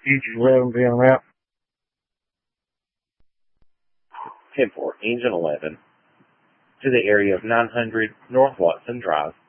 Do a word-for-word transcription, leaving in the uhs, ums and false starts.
Engine eleven be on route. ten four, Engine eleven, to the area of nine hundred North Watson Drive.